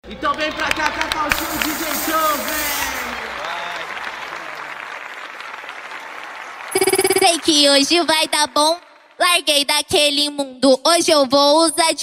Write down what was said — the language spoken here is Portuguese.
Então vem pra cá, Cacau Show, DJ Show, vem! Sei que hoje vai dar bom. Larguei daquele mundo, hoje eu vou usar de